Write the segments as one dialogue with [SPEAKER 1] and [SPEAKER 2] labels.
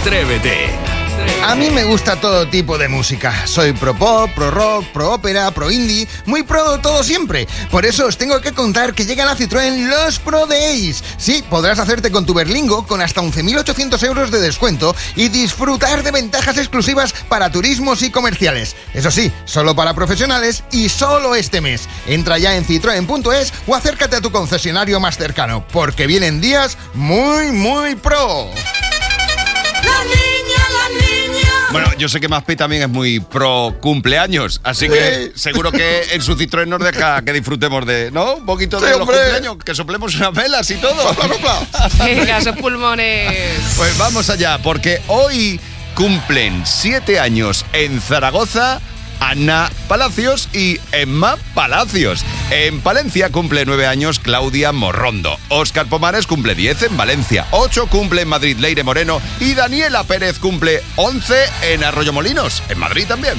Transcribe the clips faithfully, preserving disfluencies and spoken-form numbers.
[SPEAKER 1] Atrévete.
[SPEAKER 2] A mí me gusta todo tipo de música. Soy pro pop, pro rock, pro ópera, pro indie, muy pro todo siempre. Por eso os tengo que contar que llegan a Citroën los Pro Days. Sí, podrás hacerte con tu Berlingo con hasta once mil ochocientos euros de descuento y disfrutar de ventajas exclusivas para turismos y comerciales. Eso sí, solo para profesionales y solo este mes. Entra ya en citroen punto es o acércate a tu concesionario más cercano, porque vienen días muy, muy pro.
[SPEAKER 3] La niña, la niña.
[SPEAKER 4] Bueno, yo sé que Maspi también es muy pro cumpleaños, así que seguro que en su Citroën nos deja que disfrutemos de, ¿no? Un poquito de
[SPEAKER 2] Sí,
[SPEAKER 4] los
[SPEAKER 2] hombre.
[SPEAKER 4] cumpleaños, que soplemos unas velas y todo.
[SPEAKER 2] ¡Sopla, sopla!
[SPEAKER 5] Venga, esos pulmones.
[SPEAKER 4] Pues vamos allá, porque hoy cumplen siete años en Zaragoza Ana Palacios y Emma Palacios. En Palencia cumple nueve años Claudia Morrondo. Óscar Pomares cumple diez en Valencia. ocho cumple en Madrid Leire Moreno. Y Daniela Pérez cumple once en Arroyomolinos, en Madrid también.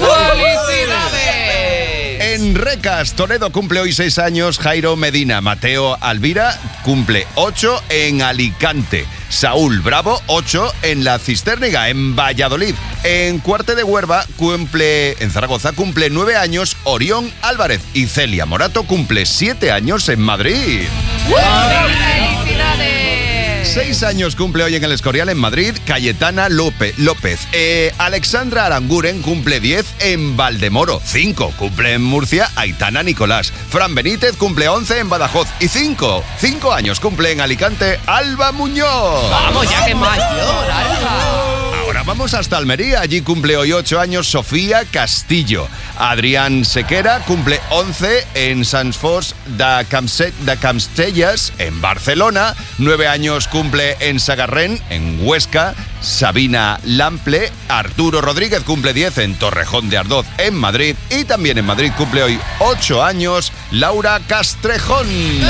[SPEAKER 5] ¡Felicidades!
[SPEAKER 4] En Recas, Toledo cumple hoy seis años Jairo Medina. Mateo Alvira cumple ocho en Alicante. Saúl Bravo, ocho en La Cisterniga, en Valladolid. En Cuarte de Huerva cumple, en Zaragoza, cumple nueve años Orión Álvarez. Y Celia Morato cumple siete años en Madrid.
[SPEAKER 5] ¡Felicidades!
[SPEAKER 4] Seis años cumple hoy en el Escorial, en Madrid, Cayetana López. López. Eh, Alexandra Aranguren cumple diez en Valdemoro. cinco cumple en Murcia, Aitana Nicolás. Fran Benítez cumple once en Badajoz. Y cinco, cinco años cumple en Alicante, Alba Muñoz.
[SPEAKER 5] Vamos, ya que mayor, Alba.
[SPEAKER 4] Ahora vamos hasta Almería. Allí cumple hoy ocho años Sofía Castillo. Adrián Sequera cumple once en Sant Fost de, Campse, de Campstellas, en Barcelona. nueve años cumple en Sagarrén, en Huesca, Sabina Lample. Arturo Rodríguez cumple diez en Torrejón de Ardoz, en Madrid. Y también en Madrid cumple hoy ocho años Laura Castrejón.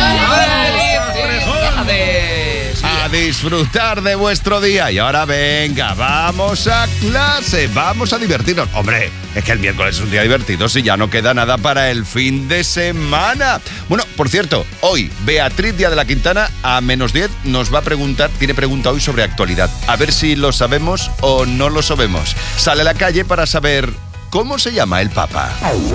[SPEAKER 5] ¡Felicidades!
[SPEAKER 4] A disfrutar de vuestro día. Y ahora venga, vamos a clase, vamos a divertirnos. Hombre, es que el miércoles es un día divertido si ya no queda nada para el fin de semana. Bueno, por cierto, hoy Beatriz Díaz de la Quintana a menos diez nos va a preguntar, tiene pregunta hoy sobre actualidad. A ver si lo sabemos o no lo sabemos. Sale a la calle para saber cómo se llama el Papa.